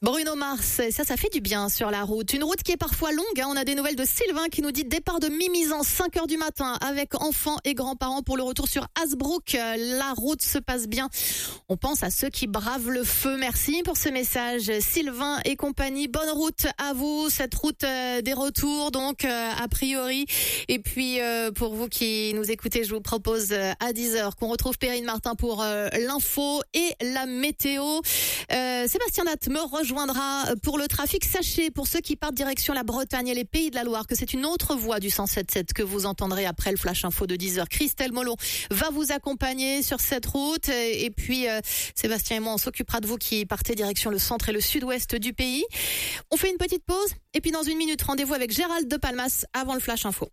Bruno Mars, ça fait du bien sur la route. Une route qui est parfois longue. On a des nouvelles de Sylvain qui nous dit départ de Mimizan, 5h du matin, avec enfants et grands-parents pour le retour sur Hasbrook. La route se passe bien. On pense à ceux qui bravent le feu. Merci pour ce message, Sylvain et compagnie. Bonne route à vous, cette route des retours, donc a priori. Et puis pour vous qui nous écoutez, je vous propose à 10h qu'on retrouve Perrine Martin pour l'info et la météo. Sébastien Natt me rejoindra pour le trafic. Sachez, pour ceux qui partent direction la Bretagne et les Pays de la Loire, que c'est une autre voie du 107.7 que vous entendrez après le flash info de 10h. Christelle Molon va vous accompagner sur cette route. Et puis, Sébastien et moi, on s'occupera de vous qui partez direction le centre et le sud-ouest du pays. On fait une petite pause. Et puis, dans une minute, rendez-vous avec Gérald de Palmas avant le flash info.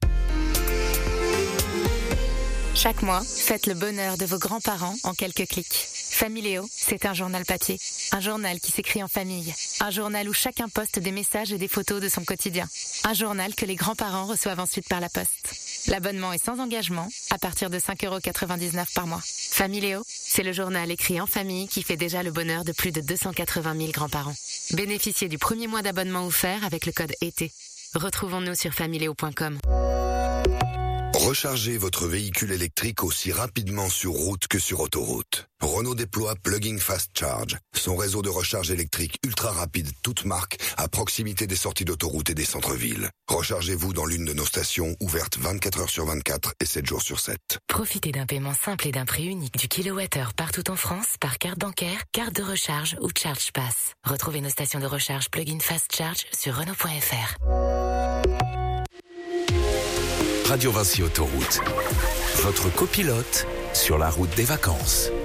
Chaque mois, faites le bonheur de vos grands-parents en quelques clics. Familéo, c'est un journal papier. Un journal qui s'écrit en famille. Un journal où chacun poste des messages et des photos de son quotidien. Un journal que les grands-parents reçoivent ensuite par la poste. L'abonnement est sans engagement, à partir de 5,99€ par mois. Familéo, c'est le journal écrit en famille qui fait déjà le bonheur de plus de 280 000 grands-parents. Bénéficiez du premier mois d'abonnement offert avec le code ET. Retrouvons-nous sur familéo.com. Rechargez votre véhicule électrique aussi rapidement sur route que sur autoroute. Renault déploie Plug-in Fast Charge, son réseau de recharge électrique ultra rapide, toute marque, à proximité des sorties d'autoroute et des centres-villes. Rechargez-vous dans l'une de nos stations, ouvertes 24h/24 et 7 jours sur 7. Profitez d'un paiement simple et d'un prix unique du kilowattheure partout en France par carte bancaire, carte de recharge ou Charge Pass. Retrouvez nos stations de recharge Plug-in Fast Charge sur Renault.fr. Radio Vinci Autoroute, votre copilote sur la route des vacances.